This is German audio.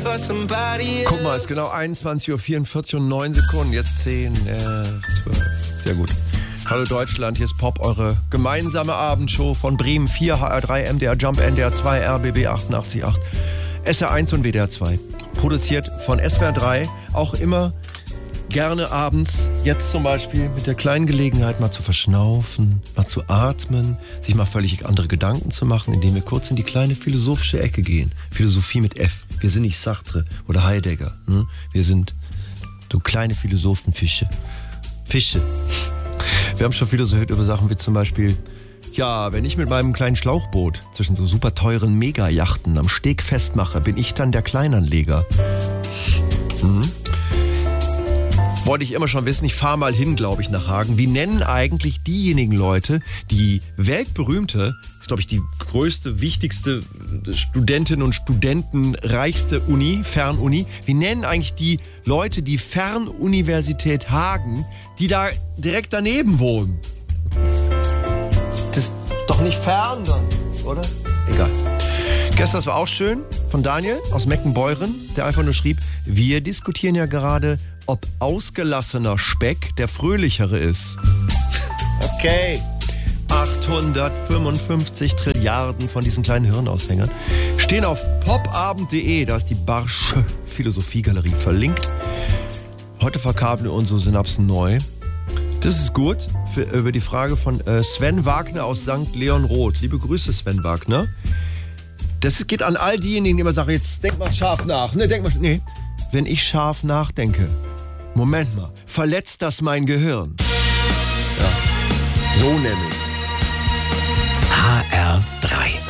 Guck mal, es ist genau 21:44 und 9 Sekunden. Jetzt 10, 12. Sehr gut. Hallo Deutschland, hier ist Pop, eure gemeinsame Abendshow von Bremen 4, HR3, MDR Jump, NDR 2, RBB 88.8, SR1 und WDR 2. Produziert von SWR 3, auch immer gerne abends, jetzt zum Beispiel mit der kleinen Gelegenheit mal zu verschnaufen, mal zu atmen, sich mal völlig andere Gedanken zu machen, indem wir kurz in die kleine philosophische Ecke gehen. Philosophie mit F. Wir sind nicht Sartre oder Heidegger. Wir sind so kleine Philosophenfische. Fische. Wir haben schon philosophiert über Sachen wie zum Beispiel, ja, wenn ich mit meinem kleinen Schlauchboot zwischen so super teuren Mega-Yachten am Steg festmache, bin ich dann der Kleinanleger. Wollte ich immer schon wissen, ich fahre mal hin, glaube ich, nach Hagen. Wie nennen eigentlich diejenigen Leute, die weltberühmte, ist, glaube ich, die größte, wichtigste Studentinnen und Studenten reichste Uni, Fernuni, wie nennen eigentlich die Leute die Fernuniversität Hagen, die da direkt daneben wohnen? Das ist doch nicht fern dann, oder? Egal. Gestern, das war auch schön, von Daniel aus Meckenbeuren, der einfach nur schrieb, wir diskutieren ja gerade, ob ausgelassener Speck der fröhlichere ist. Okay. 855 Trilliarden von diesen kleinen Hirnaushängern stehen auf popabend.de, da ist die Barsche Philosophiegalerie verlinkt. Heute verkabeln wir unsere Synapsen neu. Das ist gut über die Frage von Sven Wagner aus St. Leon Roth. Liebe Grüße, Sven Wagner. Das geht an all diejenigen, die immer sagen, jetzt denk mal scharf nach. Nee, wenn ich scharf nachdenke, Moment mal, verletzt das mein Gehirn? Ja, so nämlich. HR3